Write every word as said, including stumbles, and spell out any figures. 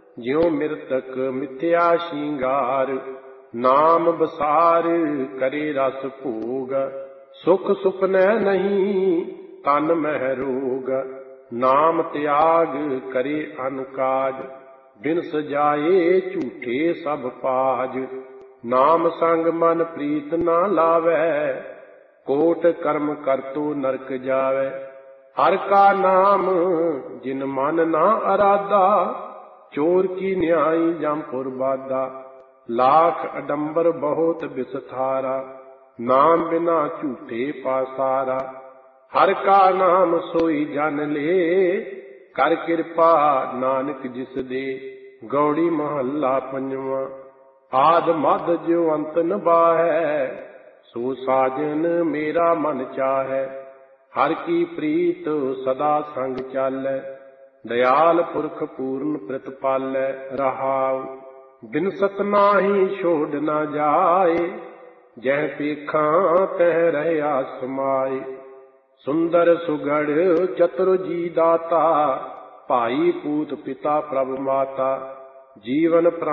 ਜਿਉ ਮਿਰਤਕ ਮਿਥਿਆ ਸ਼ਿੰਗਾਰ। ਨਾਮ ਬਸਾਰ ਕਰੇ ਰਸ ਭੋਗ, ਸੁਖ ਸੁਪਨੈ ਨਹੀਂ ਤਨ ਮਹਿ ਰੋਗ। ਨਾਮ ਤਿਆਗ ਕਰੇ ਅਨ ਕਾਜ, ਬਿਨ ਸਜਾਏ ਝੂਠੇ ਸਭ ਪਾਜ। ਨਾਮ ਸੰਗ ਮਨ ਪ੍ਰੀਤ ਨਾ ਲਾਵੈ, ਕੋਟ ਕਰਮ ਕਰਤੋ ਨਰਕ ਜਾਵੈ। ਹਰ ਕਾ ਨਾਮ ਜਿਨ ਮਨ ਨਾ ਅਰਾਧਾ, ਚੋਰ ਕੀ ਨਿਆਈ ਜਮਪੁਰ ਬਾਧਾ। ਲਾਖ ਅਡੰਬਰ ਬਹੁਤ ਬਿਸਥਾਰਾ, ਨਾਮ ਬਿਨਾ ਝੂਠੇ ਪਾਸਾਰਾ। ਹਰ ਕਾ ਨਾਮ ਸੋਈ ਜਨ ਲੇ, ਕਰ ਕਿਰਪਾ ਨਾਨਕ ਜਿਸ ਦੇ। ਗੌੜੀ ਮਹੱਲਾ ਪੰਜਵਾਂ। ਆਦ ਮਧ ਜਿਉ ਅੰਤ ਨ ਬਾਹੈ, ਸੋ ਸਾਜਨ ਮੇਰਾ ਮਨ ਚਾਹੈ। ਹਰ ਕੀ ਪ੍ਰੀਤ ਸਦਾ ਸੰਗ ਚਾਲੈ, ਦਇਆਲ ਪੁਰਖ ਪੂਰਨ ਪ੍ਰਤਪਾਲੈ। ਰਹਾਉ ਬਿਨਸਤ ਨਾਹੀ ਛੋਡ ਨਾ ਜਾਏ, ਜਹ ਪੇਖਾਂ ਤਹ ਰਹਿਆ ਸਮਾਏ। ਸੁੰਦਰ ਸੁਗੜ ਚਤੁਰ ਜੀ ਦਾਤਾ, ਭਾਈ ਪੂਤ ਪਿਤਾ ਪ੍ਰਭ ਮਾਤਾ। ਜੀਵਨ